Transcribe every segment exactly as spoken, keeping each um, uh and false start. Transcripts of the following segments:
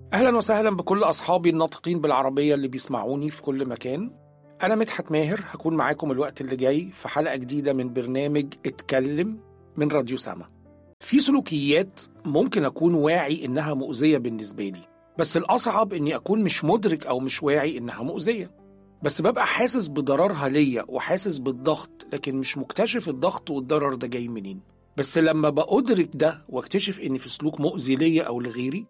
أهلا وسهلا بكل أصحابي الناطقين بالعربية اللي بيسمعوني في كل مكان. أنا مدحت ماهر، هكون معاكم الوقت اللي جاي في حلقة جديدة من برنامج اتكلم من راديو سما. في سلوكيات ممكن أكون واعي إنها مؤذية بالنسبة لي، بس الأصعب إني أكون مش مدرك أو مش واعي إنها مؤذية، بس ببقى حاسس بضررها ليا وحاسس بالضغط، لكن مش مكتشف الضغط والضرر ده جاي منين. بس لما بأدرك ده واكتشف إني في سلوك مؤذي ليا أو لغيري،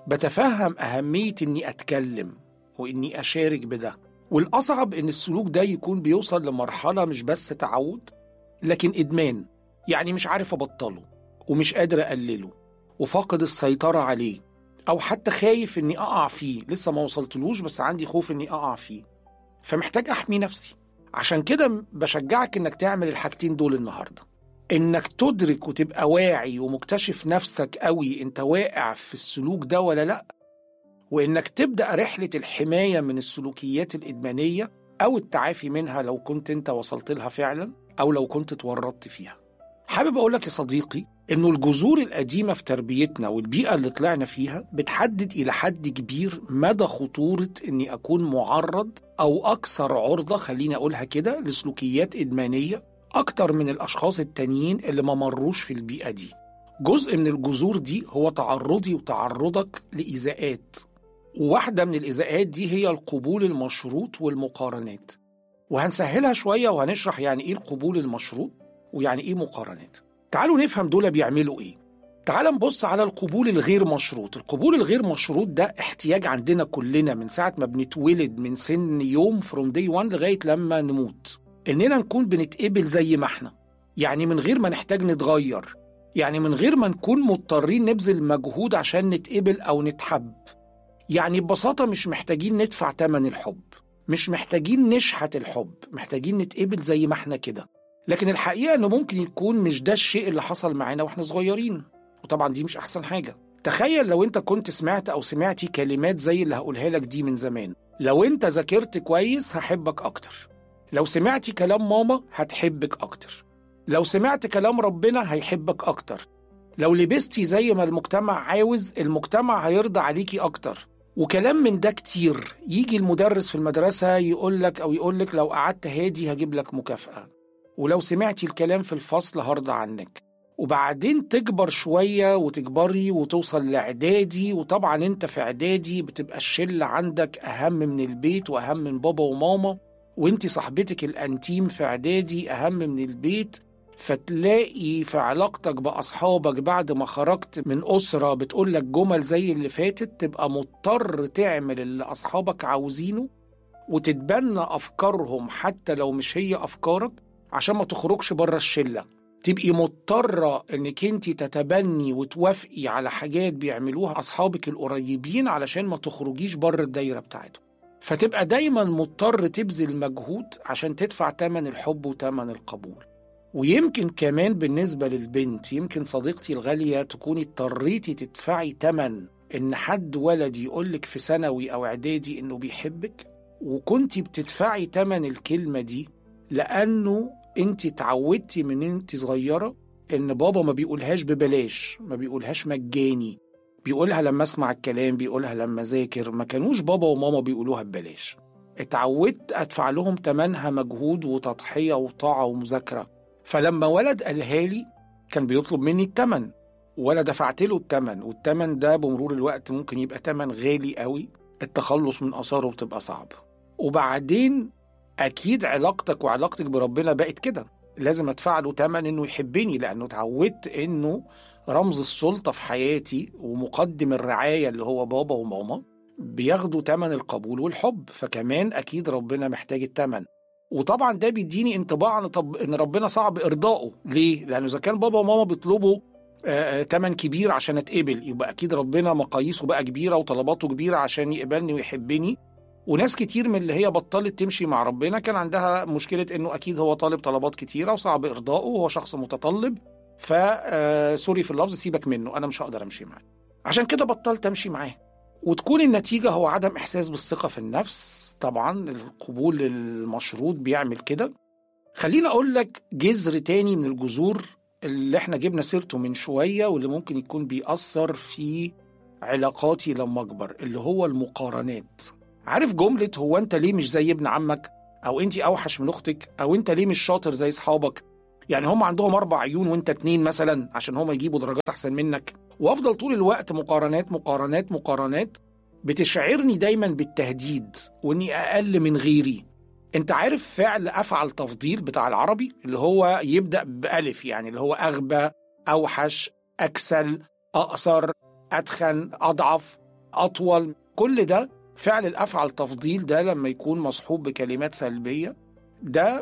بتفهم أهمية إني أتكلم وإني أشارك بده. والأصعب إن السلوك ده يكون بيوصل لمرحلة مش بس تعود، لكن إدمان، يعني مش عارف أبطله ومش قادر أقلله وفاقد السيطرة عليه، أو حتى خايف إني أقع فيه، لسه ما وصلتلوش بس عندي خوف إني أقع فيه، فمحتاج أحمي نفسي. عشان كده بشجعك إنك تعمل الحاجتين دول النهاردة، إنك تدرك وتبقى واعي ومكتشف نفسك قوي أنت واقع في السلوك ده ولا لأ، وإنك تبدأ رحلة الحماية من السلوكيات الإدمانية أو التعافي منها لو كنت أنت وصلت لها فعلا أو لو كنت تورطت فيها. حابب أقولك يا صديقي إنه الجذور القديمة في تربيتنا والبيئة اللي طلعنا فيها بتحدد إلى حد كبير مدى خطورة إني أكون معرض أو أكثر عرضة، خليني أقولها كده، لسلوكيات إدمانية أكتر من الأشخاص التانيين اللي ما مروش في البيئة دي. جزء من الجذور دي هو تعرضي وتعرضك لإيذاءات، وواحدة من الإيذاءات دي هي القبول المشروط والمقارنات، وهنسهلها شوية وهنشرح يعني إيه القبول المشروط ويعني إيه مقارنات. تعالوا نفهم دول بيعملوا إيه. تعالوا نبص على القبول الغير مشروط. القبول الغير مشروط ده احتياج عندنا كلنا من ساعة ما بنتولد، من سن يوم from day one لغاية لما نموت، إننا نكون بنتقبل زي ما احنا، يعني من غير ما نحتاج نتغير، يعني من غير ما نكون مضطرين نبذل مجهود عشان نتقبل أو نتحب. يعني ببساطة مش محتاجين ندفع تمن الحب، مش محتاجين نشحت الحب، محتاجين نتقبل زي ما احنا كده. لكن الحقيقة إنه ممكن يكون مش ده الشيء اللي حصل معانا وإحنا صغيرين، وطبعا دي مش أحسن حاجة. تخيل لو أنت كنت سمعت أو سمعتي كلمات زي اللي هقولها لك دي من زمان: لو أنت ذاكرت كويس هحبك أكتر، لو سمعتي كلام ماما هتحبك أكتر، لو سمعت كلام ربنا هيحبك أكتر، لو لبستي زي ما المجتمع عاوز المجتمع هيرضى عليكي أكتر، وكلام من ده كتير. يجي المدرس في المدرسة يقولك أو يقولك لو قعدت هادي هجيب لك مكافأة، ولو سمعتي الكلام في الفصل هرضى عنك. وبعدين تكبر شوية وتكبري وتوصل لإعدادي، وطبعا انت في إعدادي بتبقى الشلة عندك أهم من البيت وأهم من بابا وماما، وانت صاحبتك الأنتيم في إعدادي أهم من البيت. فتلاقي في علاقتك بأصحابك بعد ما خرجت من أسرة بتقولك جمل زي اللي فاتت، تبقى مضطر تعمل اللي أصحابك عاوزينه وتتبنى أفكارهم حتى لو مش هي أفكارك عشان ما تخرجش بره الشلة. تبقي مضطرة انك انت تتبني وتوافقي على حاجات بيعملوها أصحابك القريبين علشان ما تخرجيش بره الدايرة بتاعتهم. فتبقى دايما مضطر تبذل مجهود عشان تدفع تمن الحب وتمن القبول. ويمكن كمان بالنسبة للبنت، يمكن صديقتي الغالية تكوني اضطريتي تدفعي تمن ان حد ولد يقولك في ثانوي او اعدادي انه بيحبك، وكنتي بتدفعي تمن الكلمة دي لانه انت تعودتي من انت صغيرة ان بابا ما بيقولهاش ببلاش، ما بيقولهاش مجاني، بيقولها لما اسمع الكلام، بيقولها لما ذاكر. ما كانوش بابا وماما بيقولوها ببلاش، اتعودت ادفع لهم تمنها مجهود وتضحية وطاعة ومذاكرة. فلما ولد قالها لي كان بيطلب مني التمن، ولا دفعت له التمن، والتمن ده بمرور الوقت ممكن يبقى تمن غالي قوي، التخلص من أثاره بتبقى صعب. وبعدين أكيد علاقتك وعلاقتك بربنا بقت كده، لازم أدفع له تمن إنه يحبني، لأنه اتعودت إنه رمز السلطة في حياتي ومقدم الرعاية اللي هو بابا وماما بياخدوا تمن القبول والحب، فكمان أكيد ربنا محتاج التمن. وطبعا ده بيديني انطباع طب ان ربنا صعب ارضائه. ليه؟ لانه اذا كان بابا وماما بيطلبوا آه تمن كبير عشان اتقبل، يبقى اكيد ربنا مقاييسه بقى كبيره وطلباته كبيره عشان يقبلني ويحبني. وناس كتير من اللي هي بطلت تمشي مع ربنا كان عندها مشكله انه اكيد هو طالب طلبات كتيره وصعب ارضائه وهو شخص متطلب، ف آه سوري في اللفظ، سيبك منه، انا مش هقدر امشي معاه. عشان كده بطلت امشي معاه. وتكون النتيجة هو عدم إحساس بالثقة في النفس. طبعا القبول المشروط بيعمل كده. خلينا أقول لك جذر تاني من الجذور اللي احنا جبنا سيرته من شوية واللي ممكن يكون بيأثر في علاقاتي لما أكبر، اللي هو المقارنات. عارف جملة هو أنت ليه مش زي ابن عمك، أو أنت أوحش من أختك، أو أنت ليه مش شاطر زي أصحابك؟ يعني هم عندهم أربع عيون وأنت اتنين مثلا عشان هم يجيبوا درجات أحسن منك. وأفضل طول الوقت مقارنات مقارنات مقارنات بتشعرني دايما بالتهديد وإني أقل من غيري. أنت عارف فعل أفعل تفضيل بتاع العربي اللي هو يبدأ بألف، يعني اللي هو أغبى، أوحش، أكسل، أقصر، أتخن، أضعف، أطول. كل ده فعل الأفعل تفضيل ده لما يكون مصحوب بكلمات سلبية ده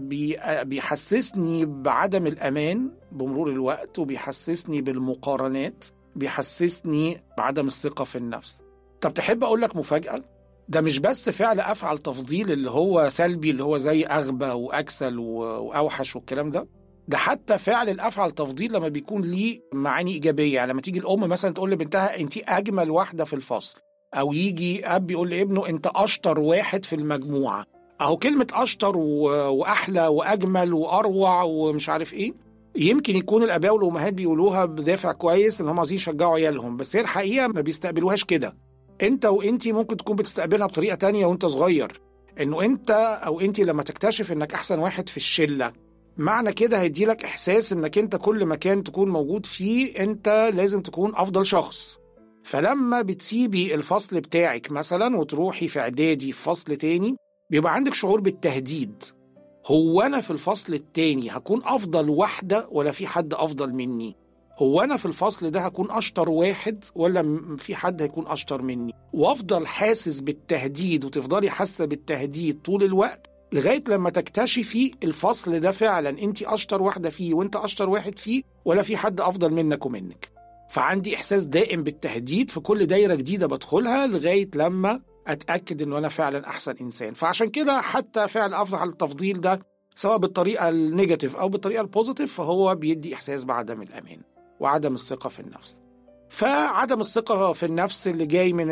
بيحسسني بعدم الأمان بمرور الوقت، وبيحسسني بالمقارنات، بيحسسني بعدم الثقة في النفس. طب تحب أقول لك مفاجأة؟ ده مش بس فعل أفعل تفضيل اللي هو سلبي اللي هو زي أغبى وأكسل وأوحش والكلام ده، ده حتى فعل الأفعل تفضيل لما بيكون ليه معاني إيجابية. يعني لما تيجي الأم مثلا تقول لبنتها أنت أجمل واحدة في الفصل، أو يجي أب يقول لابنه أنت أشطر واحد في المجموعة. أهو كلمة أشطر وأحلى وأجمل وأروع ومش عارف إيه، يمكن يكون الآباء والأمهات بيقولوها بدافع كويس إن هم عايزين يشجعوا عيالهم، بس هي الحقيقة ما بيستقبلوهاش كده. أنت وأنتي ممكن تكون بتستقبلها بطريقة تانية وأنت صغير، إنه أنت أو أنتي لما تكتشف إنك أحسن واحد في الشلة، معنى كده هيديلك إحساس إنك أنت كل مكان تكون موجود فيه أنت لازم تكون أفضل شخص. فلما بتسيبي الفصل بتاعك مثلا وتروحي في إعدادي في فصل تاني، بيبقى عندك شعور بالتهديد. هو أنا في الفصل التاني هكون أفضل واحدة ولا في حد أفضل مني؟ هو أنا في الفصل ده هكون أشطر واحد ولا في حد هيكون أشطر مني؟ وأفضل حاسس بالتهديد، وتفضلي حاسة بالتهديد طول الوقت لغاية لما تكتشفي الفصل ده فعلا أنت أشطر واحدة فيه وأنت أشطر واحد فيه، ولا في حد أفضل منك ومنك. فعندي إحساس دائم بالتهديد في كل دايرة جديدة بدخلها لغاية لما أتأكد أنه أنا فعلا أحسن إنسان. فعشان كده حتى فعل أفضل التفضيل ده سواء بالطريقة النيجاتيف أو بالطريقة البوزيتيف فهو بيدي إحساس بعدم الأمان وعدم الثقة في النفس. فعدم الثقة في النفس اللي جاي من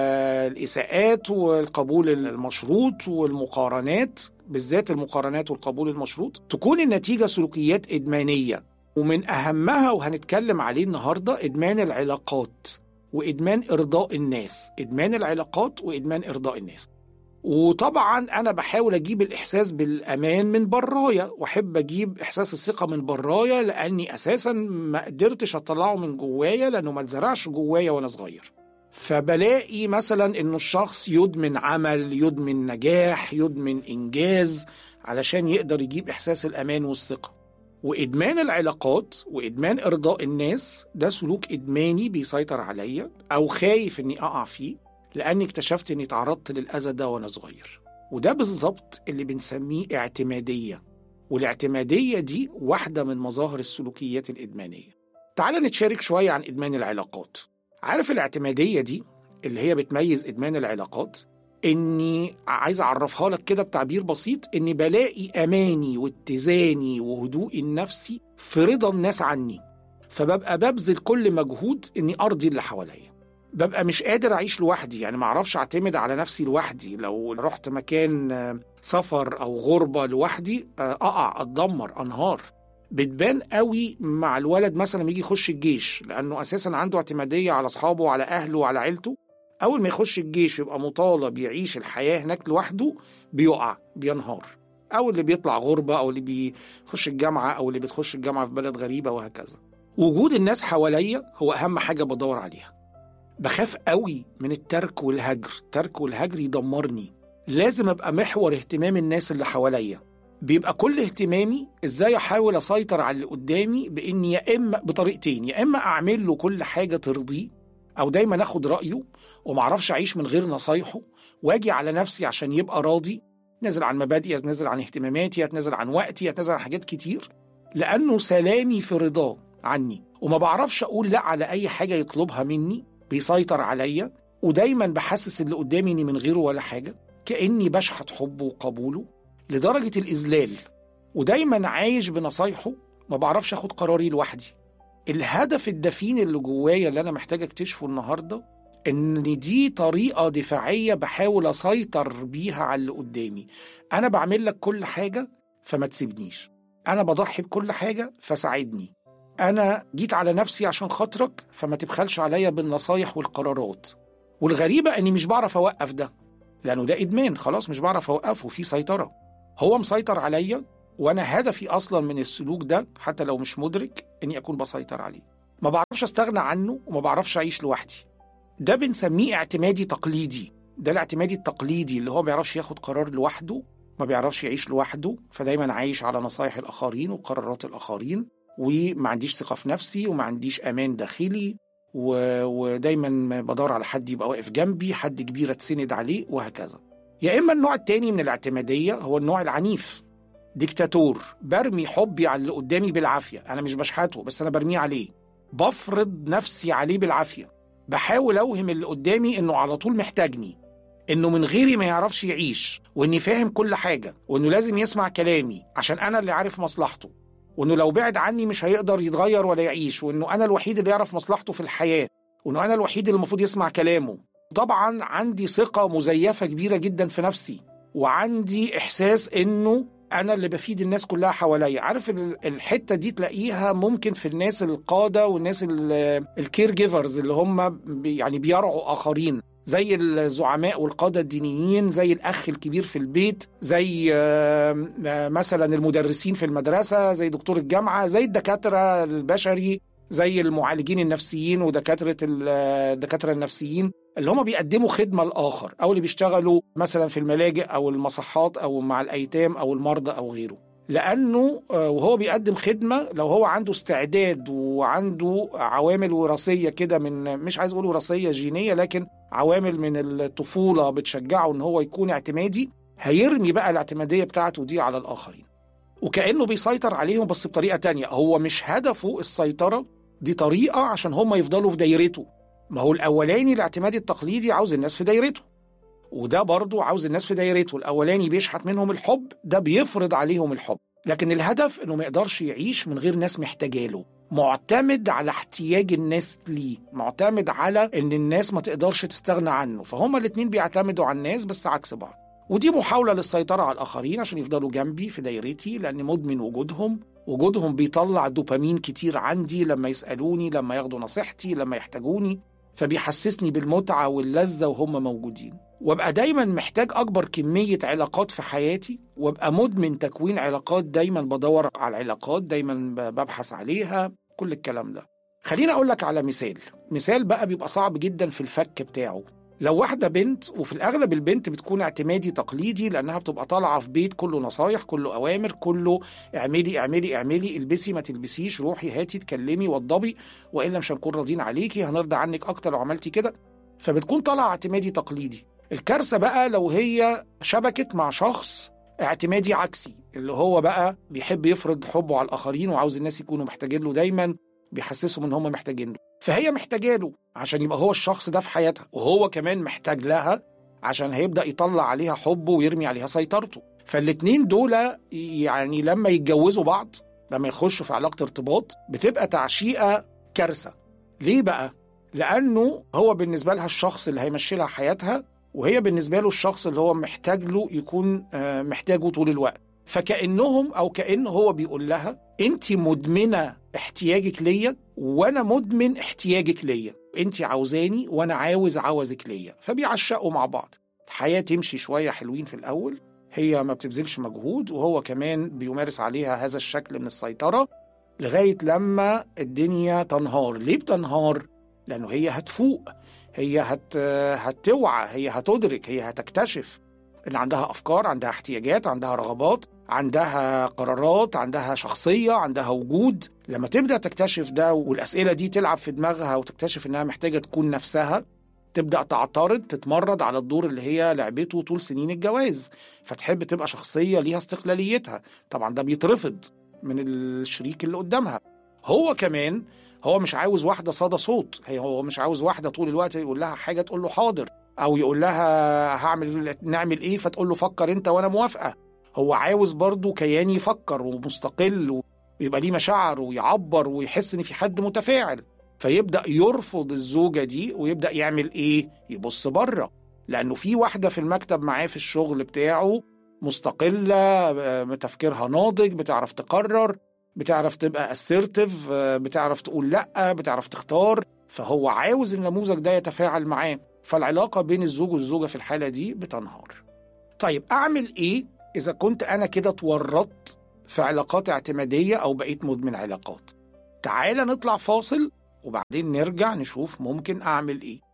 الإساءات والقبول المشروط والمقارنات، بالذات المقارنات والقبول المشروط، تكون النتيجة سلوكيات إدمانية. ومن أهمها وهنتكلم عليه النهاردة إدمان العلاقات وإدمان إرضاء الناس. إدمان العلاقات وإدمان إرضاء الناس. وطبعا أنا بحاول أجيب الإحساس بالأمان من برايا، وأحب أجيب إحساس الثقة من برايا، لأني أساسا ما قدرتش أطلعه من جوايا لأنه ما اتزرعش جوايا وأنا صغير. فبلاقي مثلا إنه الشخص يدمن عمل، يدمن نجاح، يدمن إنجاز علشان يقدر يجيب إحساس الأمان والثقة. وإدمان العلاقات وإدمان إرضاء الناس ده سلوك إدماني بيسيطر عليا، أو خايف إني أقع فيه لأني اكتشفت إني تعرضت للأذى ده وأنا صغير. وده بالظبط اللي بنسميه اعتمادية، والاعتمادية دي واحدة من مظاهر السلوكيات الإدمانية. تعال نتشارك شوية عن إدمان العلاقات. عارف الاعتمادية دي اللي هي بتميز إدمان العلاقات؟ إني عايز أعرفها لك كده بتعبير بسيط، إني بلاقي أماني واتزاني وهدوئي النفسي في رضا الناس عني، فببقى ببذل كل مجهود إني أرضي اللي حواليا. ببقى مش قادر أعيش لوحدي، يعني معرفش أعتمد على نفسي لوحدي. لو رحت مكان سفر أو غربة لوحدي أقع، أتدمر، أنهار. بتبان قوي مع الولد مثلا يجي يخش الجيش، لأنه أساسا عنده اعتمادية على أصحابه وعلى أهله وعلى عيلته. أول ما يخش الجيش يبقى مطالب يعيش الحياة هناك لوحده، بيقع، بينهار. أو اللي بيطلع غربة، أو اللي بيخش الجامعة، أو اللي بتخش الجامعة في بلد غريبة، وهكذا. وجود الناس حواليا هو أهم حاجة بدور عليها. بخاف قوي من الترك والهجر. الترك والهجر يدمرني. لازم أبقى محور اهتمام الناس اللي حواليا. بيبقى كل اهتمامي إزاي أحاول أسيطر على اللي قدامي، بإني يا إما بطريقتين، يا إما أعمل له كل حاجة ترضيه، أو دايما أخد رأيه ومعرفش أعيش من غير نصايحه، واجي على نفسي عشان يبقى راضي، نزل عن مبادئي، نزل عن اهتماماتي، نزل عن وقتي، نزل عن حاجات كتير، لأنه سلامي في رضاه عني. وما بعرفش أقول لا على أي حاجة يطلبها مني، بيسيطر عليا. ودايما بحسس اللي قدامي إني من غيره ولا حاجة، كأني بشحت حبه وقبوله لدرجة الإذلال. ودايما عايش بنصايحه، ما بعرفش أخد قراري لوحدي. الهدف الدفين اللي جوايا اللي أنا محتاج اكتشفه النهاردة، إن دي طريقة دفاعية بحاول أسيطر بيها على اللي قدامي. أنا بعمل لك كل حاجة فما تسيبنيش، أنا بضحي بكل حاجة فساعدني، أنا جيت على نفسي عشان خاطرك، فما تبخلش عليا بالنصايح والقرارات. والغريبة أني مش بعرف أوقف ده، لأنه ده إدمان، خلاص مش بعرف أوقفه، في سيطرة. هو مسيطر عليا، وأنا هدفي أصلا من السلوك ده حتى لو مش مدرك أني أكون بسيطر عليه. ما بعرفش أستغنى عنه وما بعرفش أعيش لوحدي. ده بنسميه اعتمادي تقليدي. ده الاعتمادي التقليدي اللي هو بيعرفش ياخد قرار لوحده، ما بيعرفش يعيش لوحده، فدايما عايش على نصايح الآخرين وقرارات الآخرين، وما عنديش ثقة في نفسي وما عنديش أمان داخلي، و... ودايما بدور على حد يبقى واقف جنبي، حد كبير اتسند عليه، وهكذا. يا إما النوع التاني من الاعتمادية هو النوع العنيف، ديكتاتور، برمي حبي على اللي قدامي بالعافية. أنا مش بشحته، بس أنا برميه عليه، بفرض نفسي عليه بالعافية، بحاول أوهم اللي قدامي إنه على طول محتاجني، إنه من غيري ما يعرفش يعيش، وإني فاهم كل حاجة، وإنه لازم يسمع كلامي عشان أنا اللي عارف مصلحته، وإنه لو بعد عني مش هيقدر يتغير ولا يعيش، وإنه أنا الوحيد اللي يعرف مصلحته في الحياة، وإنه أنا الوحيد اللي المفروض يسمع كلامه. طبعا عندي ثقة مزيفة كبيرة جدا في نفسي، وعندي إحساس إنه أنا اللي بفيد الناس كلها حواليا. عارف الحتة دي تلاقيها ممكن في الناس القادة والناس الكير جيفرز اللي هم يعني بيرعوا آخرين، زي الزعماء والقادة الدينيين، زي الأخ الكبير في البيت، زي مثلا المدرسين في المدرسة، زي دكتور الجامعة، زي الدكاترة البشري، زي المعالجين النفسيين ودكاترة الدكاترة النفسيين اللي هم بيقدموا خدمة الآخر، أو اللي بيشتغلوا مثلا في الملاجئ أو المصحات أو مع الأيتام أو المرضى أو غيره. لأنه وهو بيقدم خدمة، لو هو عنده استعداد وعنده عوامل وراثية كده، من مش عايز أقول وراثية جينية، لكن عوامل من الطفولة بتشجعه إن هو يكون اعتمادي، هيرمي بقى الاعتمادية بتاعته دي على الآخرين، وكأنه بيسيطر عليهم بس بطريقة تانية. هو مش هدفه السيطرة، دي طريقة عشان هم يفضلوا في دايرته. ما هو الأولاني الاعتمادي التقليدي عاوز الناس في دايرته، وده برضو عاوز الناس في دايرته. الأولاني بيشحت منهم الحب، ده بيفرض عليهم الحب، لكن الهدف إنه ما يقدرش يعيش من غير ناس محتاجاله، معتمد على احتياج الناس ليه، معتمد على إن الناس ما تقدرش تستغنى عنه. فهم الاتنين بيعتمدوا على الناس بس عكس بعض، ودي محاولة للسيطرة على الآخرين عشان يفضلوا جنبي في دايرتي، لأن مدمن وجودهم. وجودهم بيطلع دوبامين كتير عندي لما يسألوني، لما ياخدوا نصيحتي، لما يحتاجوني، فبيحسسني بالمتعة واللذة وهم موجودين. وابقى دايما محتاج أكبر كمية علاقات في حياتي، وابقى مدمن تكوين علاقات، دايما بدور على العلاقات، دايما ببحث عليها، كل الكلام ده. خليني أقول لك على مثال مثال بقى بيبقى صعب جدا في الفك بتاعه. لو واحدة بنت، وفي الأغلب البنت بتكون اعتمادي تقليدي، لأنها بتبقى طالعة في بيت كله نصايح، كله أوامر، كله اعملي اعملي اعملي، البسي ما تلبسيش، روحي هاتي تكلمي وضبي، وإلا مش هنكون راضين عليكي، هنرضى عنك أكتر لو عملتي كده. فبتكون طالعة اعتمادي تقليدي. الكارثة بقى لو هي شبكت مع شخص اعتمادي عكسي، اللي هو بقى بيحب يفرض حبه على الآخرين وعاوز الناس يكونوا محتاجين له دايما، بيحسسهم ان هم محتاجين له، فهي محتاجه له عشان يبقى هو الشخص ده في حياتها، وهو كمان محتاج لها عشان هيبدأ يطلع عليها حبه ويرمي عليها سيطرته. فالاتنين دول يعني لما يتجوزوا بعض، لما يخشوا في علاقة ارتباط، بتبقى تعشيقة كارثة. ليه بقى؟ لأنه هو بالنسبة لها الشخص اللي هيمشي لها حياتها، وهي بالنسبة له الشخص اللي هو محتاج له يكون محتاجه طول الوقت. فكأنهم أو كأنه هو بيقول لها أنت مدمنة احتياجك ليا، وأنا مدمن احتياجك ليا، أنت عاوزاني وأنا عاوز عوزك ليا، فبيعشقوا مع بعض. الحياة تمشي شوية حلوين في الأول، هي ما بتبذلش مجهود، وهو كمان بيمارس عليها هذا الشكل من السيطرة، لغاية لما الدنيا تنهار. ليه بتنهار؟ لأنه هي هتفوق، هي هت... هتوعى، هي هتدرك، هي هتكتشف إن عندها أفكار، عندها احتياجات، عندها رغبات، عندها قرارات، عندها شخصية، عندها وجود. لما تبدأ تكتشف ده والأسئلة دي تلعب في دماغها، وتكتشف إنها محتاجة تكون نفسها، تبدأ تعترض، تتمرد على الدور اللي هي لعبته طول سنين الجواز، فتحب تبقى شخصية ليها استقلاليتها. طبعا ده بيترفض من الشريك اللي قدامها. هو كمان هو مش عاوز واحدة صدى صوت، هو مش عاوز واحدة طول الوقت يقول لها حاجة تقول له حاضر، أو يقول لها هعمل نعمل إيه فتقول له فكر أنت وأنا موافقة. هو عاوز برضو كيان يفكر ومستقل ويبقى ليه مشاعر ويعبر ويحس إن في حد متفاعل، فيبدأ يرفض الزوجة دي ويبدأ يعمل إيه؟ يبص بره، لأنه في واحدة في المكتب معاه في الشغل بتاعه مستقلة، تفكيرها ناضج، بتعرف تقرر، بتعرف تبقى assertive، بتعرف تقول لأ، بتعرف تختار، فهو عاوز النموذج ده يتفاعل معاه، فالعلاقة بين الزوج والزوجة في الحالة دي بتنهار. طيب أعمل إيه إذا كنت أنا كده اتورطت في علاقات اعتمادية أو بقيت مدمن علاقات؟ تعال نطلع فاصل وبعدين نرجع نشوف ممكن أعمل إيه.